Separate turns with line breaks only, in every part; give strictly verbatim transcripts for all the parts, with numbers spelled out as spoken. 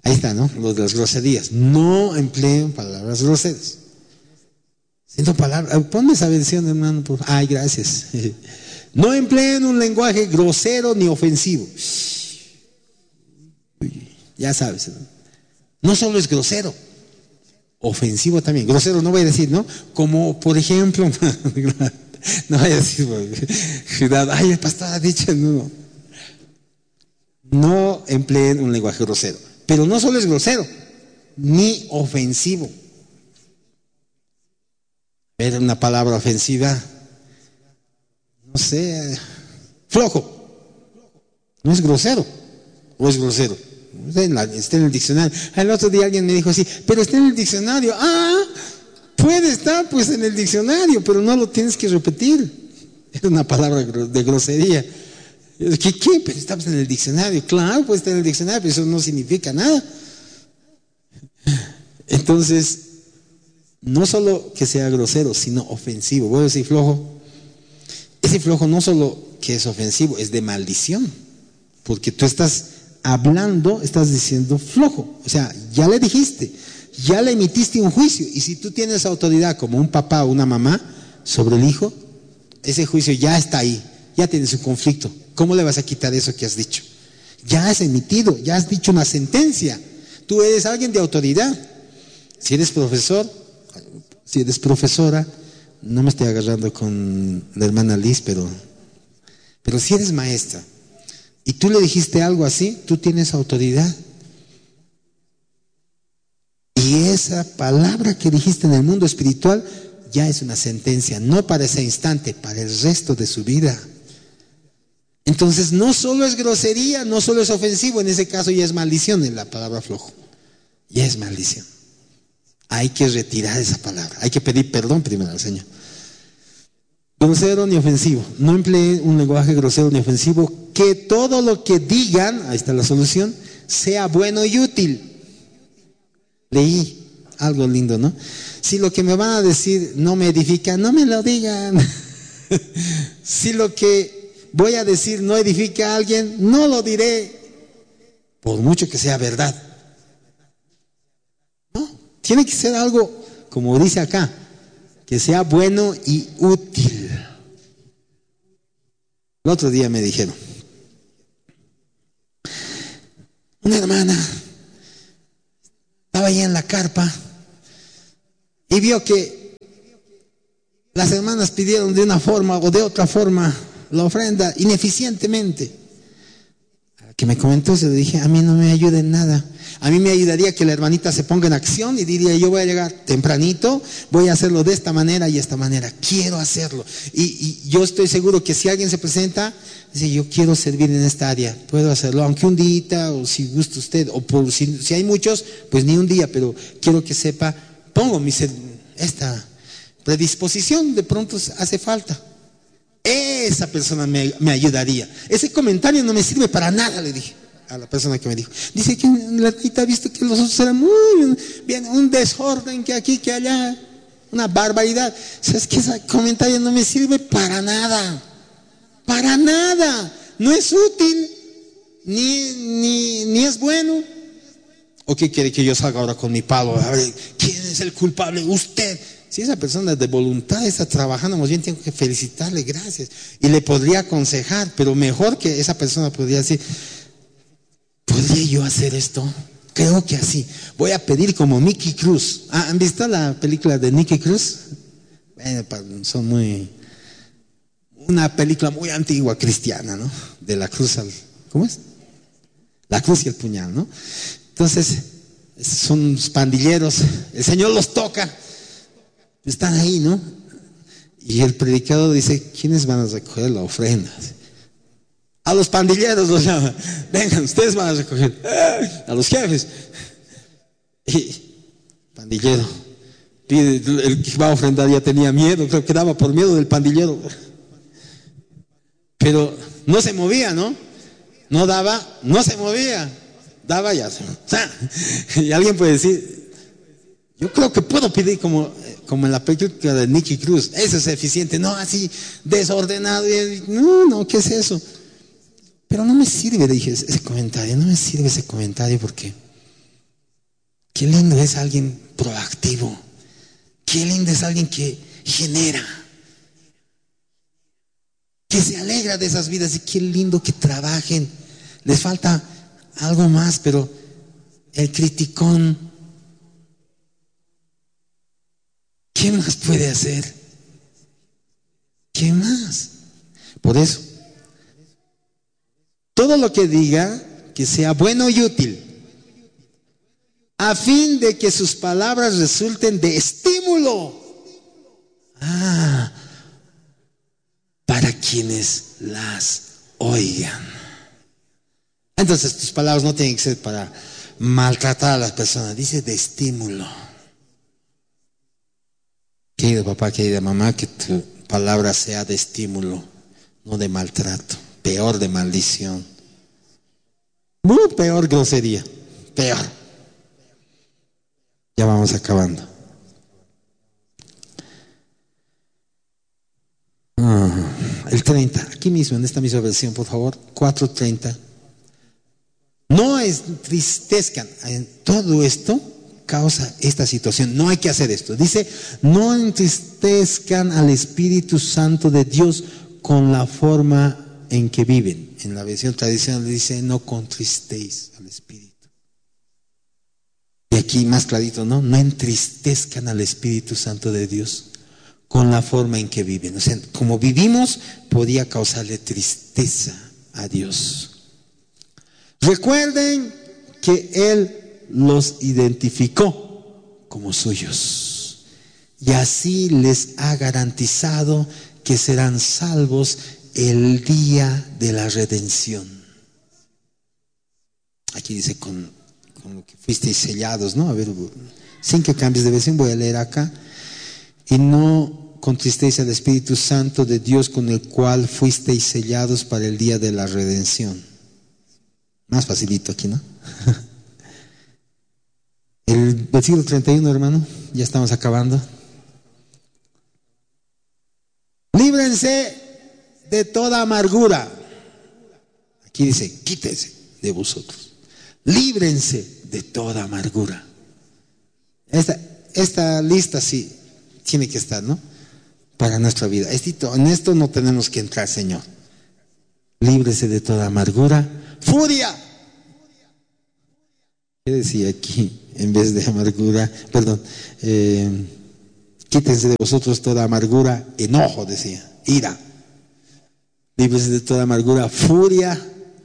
Ahí está, ¿no? Lo de las groserías. No empleen palabras groseras. Siento palabras. Ponme esa versión, hermano. Por... Ay, gracias. No empleen un lenguaje grosero ni ofensivo. Ya sabes, ¿no? No solo es grosero, ofensivo también. Grosero no voy a decir, ¿no? Como, por ejemplo, no voy a decir, cuidado, ay, el pastor ha dicho, no. No empleen un lenguaje grosero. Pero no solo es grosero, ni ofensivo. Ver una palabra ofensiva, no sé, flojo. No es grosero, o es grosero. Está en, la, está en el diccionario. El otro día alguien me dijo así, pero está en el diccionario. Ah, puede estar pues en el diccionario, pero no lo tienes que repetir. Es una palabra de grosería. ¿Qué? ¿Qué? Pero estamos en el diccionario. Claro, puede estar en el diccionario, pero eso no significa nada. Entonces, no solo que sea grosero, sino ofensivo. Voy a decir flojo. Ese flojo no solo que es ofensivo, es de maldición. Porque tú estás hablando, estás diciendo flojo. O sea, ya le dijiste, ya le emitiste un juicio. Y si tú tienes autoridad como un papá o una mamá sobre el hijo, ese juicio ya está ahí. Ya tienes un conflicto. ¿Cómo le vas a quitar eso que has dicho? Ya has emitido, ya has dicho una sentencia. Tú eres alguien de autoridad. Si eres profesor, si eres profesora, no me estoy agarrando con la hermana Liz, pero, pero si eres maestra y tú le dijiste algo así, tú tienes autoridad. Y esa palabra que dijiste en el mundo espiritual ya es una sentencia, no para ese instante, para el resto de su vida. Entonces no solo es grosería, no solo es ofensivo, en ese caso ya es maldición en la palabra flojo. Ya es maldición. Hay que retirar esa palabra, hay que pedir perdón primero al Señor. Grosero ni ofensivo, no emplee un lenguaje grosero ni ofensivo, que todo lo que digan, ahí está la solución, sea bueno y útil. Leí algo lindo, ¿no? Si lo que me van a decir no me edifica, no me lo digan. Si lo que voy a decir no edifica a alguien, no lo diré, por mucho que sea verdad. No, tiene que ser algo, como dice acá, que sea bueno y útil. El otro día me dijeron, una hermana estaba ahí en la carpa y vio que las hermanas pidieron de una forma o de otra forma la ofrenda ineficientemente. Que me comentó eso, le dije, a mí no me ayuda en nada. A mí me ayudaría que la hermanita se ponga en acción y diría, yo voy a llegar tempranito, voy a hacerlo de esta manera y esta manera, quiero hacerlo. Y, y yo estoy seguro que si alguien se presenta, dice, yo quiero servir en esta área, puedo hacerlo, aunque un día, o si gusta usted, o por, si, si hay muchos, pues ni un día, pero quiero que sepa, pongo mi, esta predisposición, de pronto hace falta. Esa persona me, me ayudaría. Ese comentario no me sirve para nada, le dije a la persona que me dijo. Dice que la tita ha visto que los otros eran muy bien, un desorden, que aquí, que allá, una barbaridad. ¿Sabes qué? Ese comentario no me sirve para nada, para nada. No es útil, ni, ni, ni es bueno. ¿O qué quiere que yo salga ahora con mi palo? A ver, ¿quién es el culpable? Usted. Si esa persona de voluntad está trabajando, más bien tengo que felicitarle, gracias. Y le podría aconsejar, pero mejor que esa persona podría decir, ¿podría yo hacer esto? Creo que así. Voy a pedir como Nicky Cruz. ¿Ah, ¿Han visto la película de Nicky Cruz? Bueno, son muy... Una película muy antigua cristiana, ¿no? De la cruz al... ¿Cómo es? La cruz y el puñal, ¿no? Entonces, son pandilleros. El Señor los toca. Están ahí, ¿no? Y el predicador dice, ¿quiénes van a recoger la ofrenda? A los pandilleros los llama. Vengan, ustedes van a recoger. A los jefes. Y pandillero. El que va a ofrendar ya tenía miedo, creo que daba por miedo del pandillero. Pero no se movía, ¿no? No daba, no se movía. Daba ya. Y alguien puede decir, yo creo que puedo pedir como... como en la película de Nicky Cruz, eso es eficiente, no así desordenado, no, no, ¿qué es eso? Pero no me sirve, dije, ese comentario, no me sirve ese comentario porque Qué lindo es alguien proactivo. Qué lindo es alguien que genera, que se alegra de esas vidas. Y qué lindo que trabajen. Les falta algo más, pero el criticón, ¿qué más puede hacer? ¿Qué más? Por eso, todo lo que diga, que sea bueno y útil, a fin de que sus palabras resulten de estímulo. Ah, para quienes las oigan. Entonces tus palabras no tienen que ser para maltratar a las personas, dice de estímulo. Querido papá, querida mamá, que tu palabra sea de estímulo, no de maltrato, peor de maldición. Muy peor grosería, peor. Ya vamos acabando. Ah, el treinta, aquí mismo, en esta misma versión, por favor, cuatro treinta. No entristezcan. En todo esto causa esta situación. No hay que hacer esto. Dice, no entristezcan al Espíritu Santo de Dios con la forma en que viven. En la versión tradicional dice, no contristéis al Espíritu. Y aquí más clarito, ¿no? No entristezcan al Espíritu Santo de Dios con la forma en que viven. O sea, como vivimos, podía causarle tristeza a Dios. Recuerden que Él los identificó como suyos y así les ha garantizado que serán salvos el día de la redención. Aquí dice con, con lo que fuisteis sellados, ¿no? A ver, sin que cambies de versión, voy a leer acá. Y no contristéis al Espíritu Santo de Dios, con el cual fuisteis sellados para el día de la redención. Más facilito aquí, ¿no? El versículo treinta y uno, hermano, ya estamos acabando. Líbrense de toda amargura. Aquí dice, quítense de vosotros. Líbrense de toda amargura. Esta, esta lista sí tiene que estar, ¿no? Para nuestra vida. En esto no tenemos que entrar, Señor. Líbrese de toda amargura. Furia. ¿Qué decía aquí? En vez de amargura, perdón, eh, quítense de vosotros toda amargura, enojo, decía, ira. Líbrese de toda amargura, furia,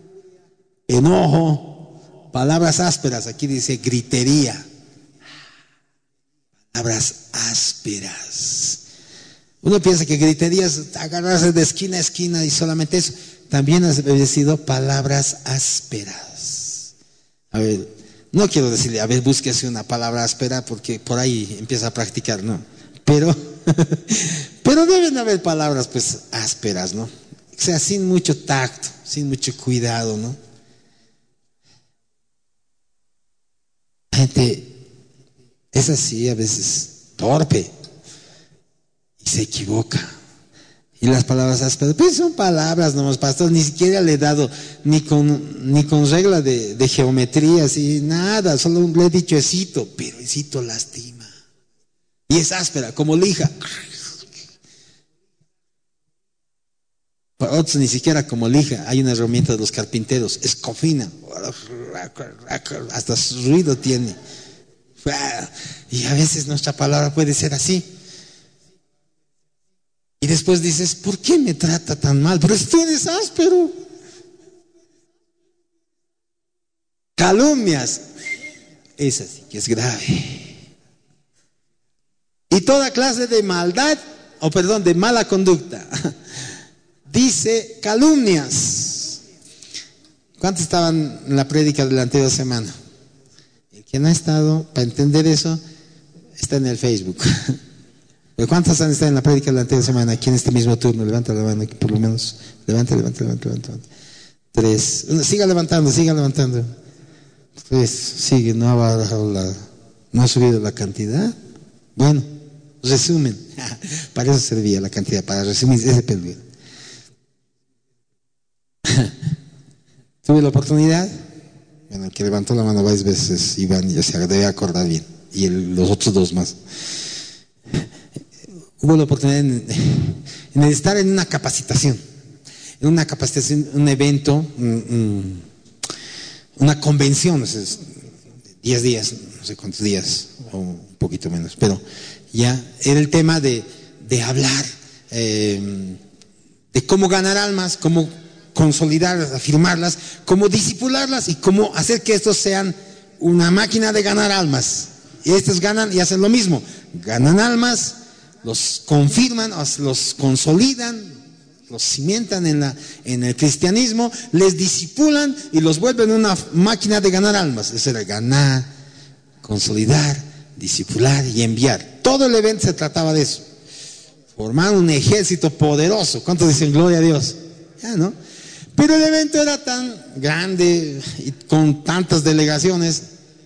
enojo, palabras ásperas. Aquí dice gritería. Palabras ásperas. Uno piensa que gritería es agarrarse de esquina a esquina y solamente eso. También ha sido palabras ásperas. A ver, no quiero decirle, a ver, búsquese una palabra áspera porque por ahí empieza a practicar, no. Pero, pero deben haber palabras pues ásperas, ¿no? O sea, sin mucho tacto, sin mucho cuidado, ¿no? La gente es así a veces torpe y se equivoca. Y las palabras ásperas, pues son palabras nomás, pastor, ni siquiera le he dado ni con, ni con regla de, de geometría, así, nada, solo le he dicho esito, pero esito lastima. Y es áspera, como lija. Para otros ni siquiera como lija, hay una herramienta de los carpinteros, escofina, hasta ruido tiene. Y a veces nuestra palabra puede ser así. Y después dices, ¿por qué me trata tan mal? Pero si tú eres áspero. Calumnias. Esa sí que es grave. Y toda clase de maldad, o perdón, de mala conducta. Dice calumnias. ¿Cuántos estaban en la prédica de la anterior semana? El que no ha estado, para entender eso, está en el Facebook. ¿Pero cuántos han estado en la prédica de la anterior semana? Aquí en este mismo turno, levanta la mano, por lo menos. Levanta, levanta, levanta, levanta. Tres. Siga levantando, siga levantando. Tres. Sigue, no ha bajado la, no ha subido la cantidad. Bueno, resumen. Para eso servía la cantidad, para resumir ese periodo. Tuve la oportunidad Bueno, el que levantó la mano varias veces, Iván, y se debe acordar bien. Y el, los otros dos más. Hubo la oportunidad en, en estar en una capacitación. En una capacitación, un evento, un, un, una convención, diez días, no sé cuántos días, o un poquito menos, pero ya era el tema de, de hablar eh, de cómo ganar almas, cómo consolidarlas, afirmarlas, cómo disipularlas y cómo hacer que estos sean una máquina de ganar almas. Y estos ganan y hacen lo mismo, ganan almas, los confirman, los consolidan, los cimentan en, la, en el cristianismo, les disipulan y los vuelven una máquina de ganar almas. Eso era ganar, consolidar, disipular y enviar. Todo el evento se trataba de eso. Formar un ejército poderoso. ¿Cuántos dicen gloria a Dios? Ya, ¿no? Pero el evento era tan grande y con tantas delegaciones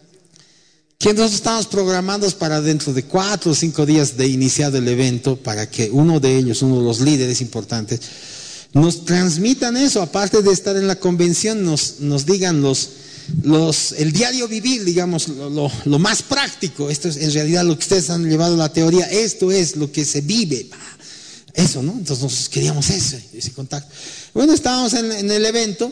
que nosotros estábamos programados para dentro de cuatro o cinco días de iniciado el evento, para que uno de ellos, uno de los líderes importantes, nos transmitan eso, aparte de estar en la convención, nos, nos digan los, los, el diario vivir, digamos, lo, lo, lo más práctico. Esto es en realidad lo que ustedes han llevado a la teoría, esto es lo que se vive. Eso, ¿no? Entonces nosotros queríamos eso, ese contacto. Bueno, estábamos en, en el evento.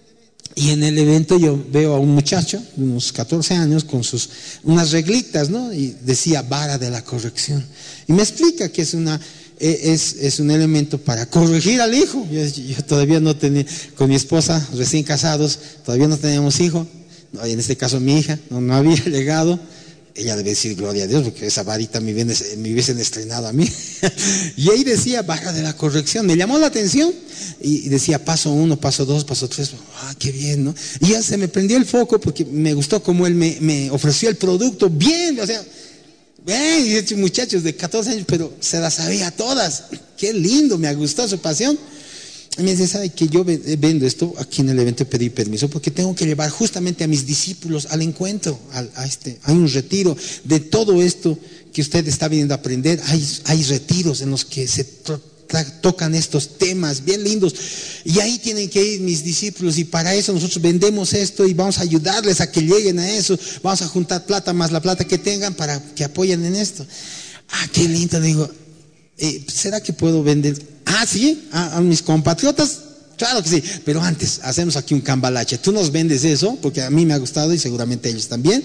Y en el evento yo veo a un muchacho de unos catorce años con sus unas reglitas, ¿no? Y decía vara de la corrección. Y me explica que es una es, es un elemento para corregir al hijo. Yo, yo todavía no tenía, con mi esposa, recién casados, todavía no teníamos hijo. En este caso mi hija, no, no había llegado. Ella debe decir gloria a Dios, porque esa varita me, viene, me hubiesen estrenado a mí. Y ahí decía vara de la corrección. Me llamó la atención y decía paso uno, paso dos, paso tres. Ah, qué bien, ¿no? Y ya se me prendió el foco porque me gustó como él me, me ofreció el producto bien, o sea, bien, y estos muchachos de catorce años, pero se las sabía todas. Qué lindo, me gustó su pasión. Y me dice, ¿sabe que yo vendo esto? Aquí en el evento pedí permiso porque tengo que llevar justamente a mis discípulos al encuentro, a, a este, hay un retiro de todo esto que usted está viniendo a aprender. Hay, hay retiros en los que se to, tocan estos temas bien lindos y ahí tienen que ir mis discípulos, y para eso nosotros vendemos esto y vamos a ayudarles a que lleguen a eso. Vamos a juntar plata más la plata que tengan para que apoyen en esto. Ah, qué lindo. Le digo, eh, ¿será que puedo vender? Ah, sí, a, a mis compatriotas, claro que sí, pero antes hacemos aquí un cambalache. Tú nos vendes eso, porque a mí me ha gustado y seguramente a ellos también,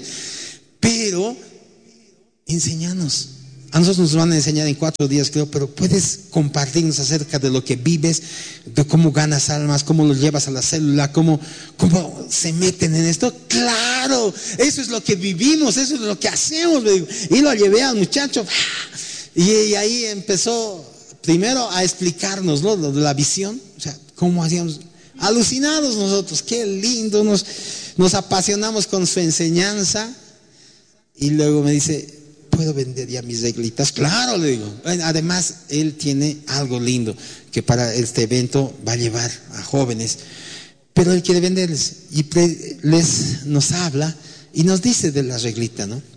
pero enséñanos. A nosotros nos van a enseñar en cuatro días, creo, pero puedes compartirnos acerca de lo que vives, de cómo ganas almas, cómo los llevas a la célula, cómo, cómo se meten en esto. Claro, eso es lo que vivimos, eso es lo que hacemos. Y lo llevé al muchacho y, y ahí empezó primero a explicarnos, ¿no?, lo de la visión, o sea, cómo hacíamos, alucinados nosotros, qué lindo, nos, nos apasionamos con su enseñanza. Y luego me dice, ¿puedo vender ya mis reglitas? Claro, le digo. Además, él tiene algo lindo que para este evento va a llevar a jóvenes, pero él quiere venderles y pre, les nos habla y nos dice de la reglita, ¿no?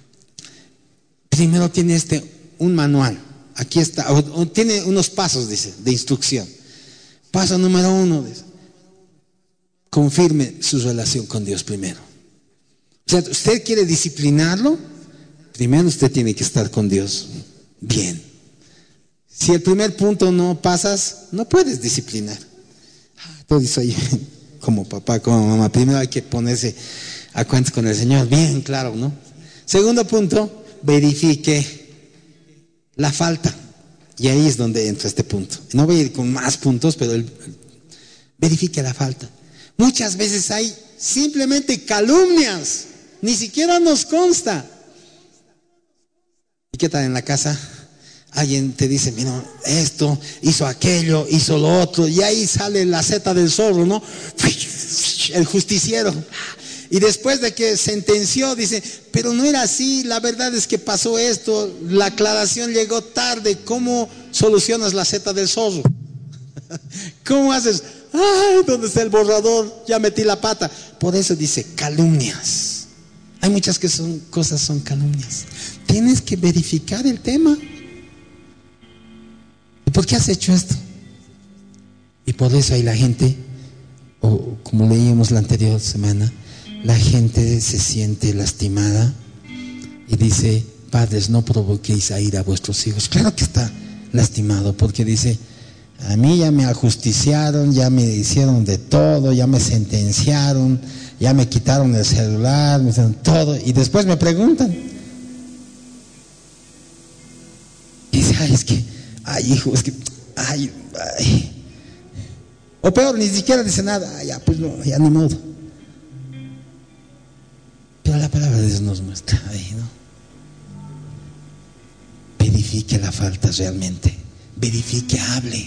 Primero tiene este un manual. Aquí está, o, o tiene unos pasos, dice, de instrucción. Paso número uno, dice, confirme su relación con Dios primero. O sea, usted quiere disciplinarlo, primero usted tiene que estar con Dios bien. Si el primer punto no pasas, no puedes disciplinar. Entonces soy como papá, como mamá, primero hay que ponerse a cuentas con el Señor, bien claro, ¿no? Segundo punto, verifique la falta. Y ahí es donde entra este punto. No voy a ir con más puntos, pero el, verifique la falta. Muchas veces hay simplemente calumnias, ni siquiera nos consta. ¿Y qué tal en la casa? Alguien te dice, mira, esto, hizo aquello, hizo lo otro, y ahí sale la seta del zorro, ¿no? El justiciero. Y después de que sentenció, dice, pero no era así, la verdad es que pasó esto, la aclaración llegó tarde. ¿Cómo solucionas la seta del zorro? ¿Cómo haces? Ay, ¿dónde está el borrador? Ya metí la pata. Por eso dice calumnias. Hay muchas que son cosas, son calumnias. Tienes que verificar el tema. ¿Y por qué has hecho esto? Y por eso hay la gente, o como leíamos la anterior semana, la gente se siente lastimada y dice: padres, no provoquéis a ir a vuestros hijos. Claro que está lastimado, porque dice: a mí ya me ajusticiaron, ya me hicieron de todo, ya me sentenciaron, ya me quitaron el celular, me hicieron todo, y después me preguntan. Y dice: ay, es que, ay, hijo, es que, ay, ay. O peor, ni siquiera dice nada. Ah, ya, pues no, ya ni modo. Pero la palabra de Dios nos muestra ahí, ¿no? Verifique la falta realmente. Verifique, hable.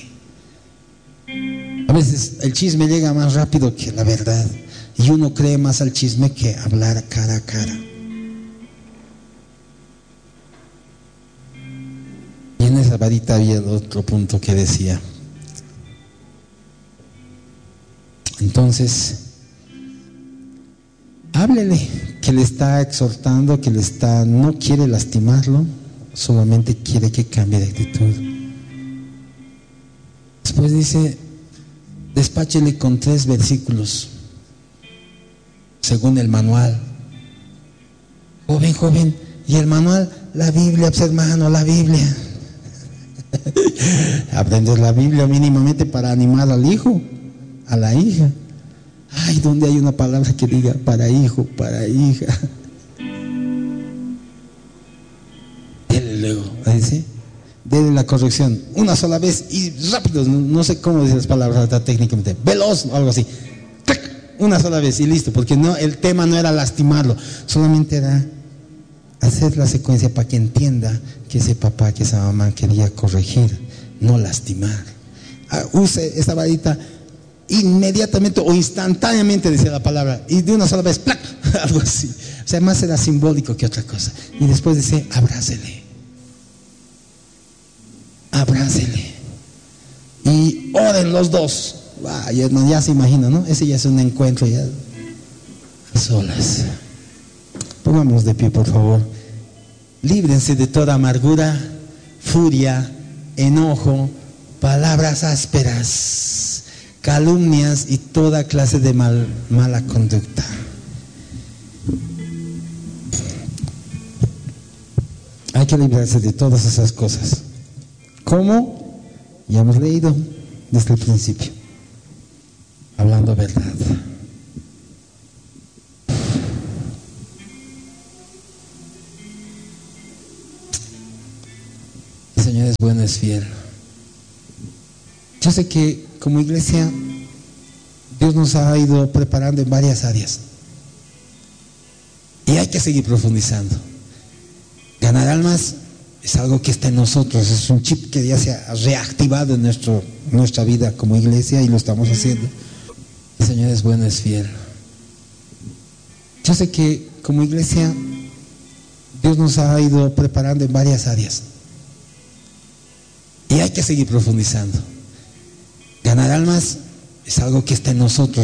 A veces el chisme llega más rápido que la verdad, y uno cree más al chisme que hablar cara a cara. Y en esa varita había el otro punto que decía: entonces, háblele, que le está exhortando, que le está, no quiere lastimarlo, solamente quiere que cambie de actitud. Después dice: despáchele con tres versículos según el manual. Joven, joven, y el manual, la Biblia, pues hermano, la Biblia. Aprender la Biblia mínimamente para animar al hijo, a la hija. Ay, ¿dónde hay una palabra que diga para hijo, para hija? Dele luego, ¿sí? Dele la corrección una sola vez y rápido, no, no sé cómo decir las palabras técnicamente, veloz o algo así, una sola vez y listo, porque no, el tema no era lastimarlo, solamente era hacer la secuencia para que entienda que ese papá, que esa mamá quería corregir, no lastimar. Ah, use esa varita inmediatamente o instantáneamente, decía la palabra, y de una sola vez, ¡plac! Algo así. O sea, más era simbólico que otra cosa. Y después dice: abrácele, abrácele y oren los dos. Ah, ya, ya se imagina, ¿no? Ese ya es un encuentro ya a solas. Pongámonos de pie, por favor. Líbrense de toda amargura, furia, enojo, palabras ásperas, calumnias y toda clase de mal, mala conducta. Hay que librarse de todas esas cosas. ¿Cómo? Ya hemos leído desde el principio, hablando verdad. El Señor es bueno, es fiel. Yo sé que como iglesia Dios nos ha ido preparando en varias áreas y hay que seguir profundizando. Ganar almas es algo que está en nosotros, es un chip que ya se ha reactivado en nuestro, nuestra vida como iglesia, y lo estamos haciendo. El Señor es bueno, es fiel. Yo sé que como iglesia Dios nos ha ido preparando en varias áreas y hay que seguir profundizando. Ganar almas es algo que está en nosotros.